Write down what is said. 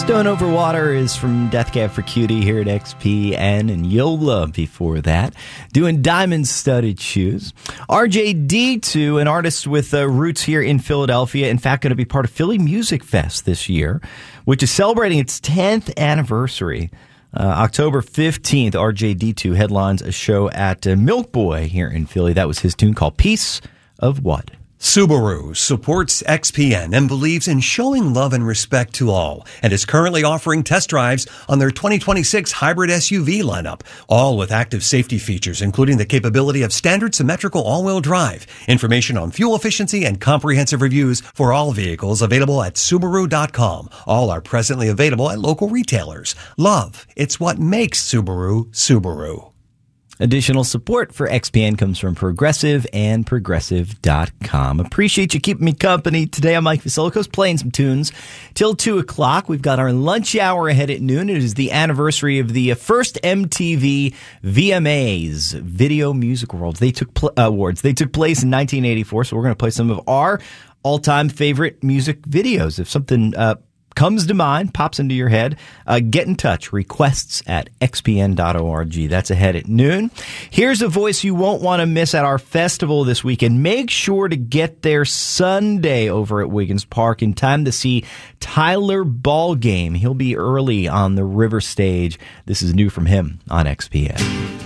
Stone Over Water is from Death Cab for Cutie here at XPN, and Yola before that, doing diamond-studded shoes. RJD2, an artist with roots here in Philadelphia, in fact going to be part of Philly Music Fest this year, which is celebrating its 10th anniversary. October 15th, RJD2 headlines a show at Milk Boy here in Philly. That was his tune called Piece of What? Subaru supports XPN and believes in showing love and respect to all, and is currently offering test drives on their 2026 hybrid SUV lineup, all with active safety features, including the capability of standard symmetrical all-wheel drive. Information on fuel efficiency and comprehensive reviews for all vehicles available at Subaru.com. All are presently available at local retailers. Love, it's what makes Subaru, Subaru. Additional support for XPN comes from Progressive and Progressive.com. Appreciate you keeping me company. Today I'm Mike Vasilakos playing some tunes till 2 o'clock. We've got our lunch hour ahead at noon. It is the anniversary of the first MTV VMAs, Video Music Awards. They took place in 1984, so we're going to play some of our all-time favorite music videos. If something comes to mind, pops into your head, get in touch. Requests at xpn.org. That's ahead at noon. Here's a voice you won't want to miss at our festival this weekend. Make sure to get there Sunday over at Wiggins Park in time to see Tyler Ballgame. He'll be early on the River stage. This is new from him on XPN.